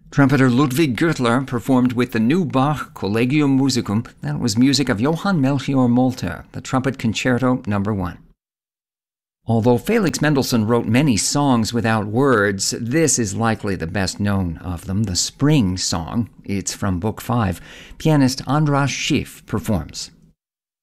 Trumpeter Ludwig Gürtler performed with the new Bach Collegium Musicum. That was music of Johann Melchior Molter, the Trumpet Concerto No. 1. Although Felix Mendelssohn wrote many songs without words, this is likely the best known of them, the Spring Song. It's from Book 5. Pianist Andras Schiff performs.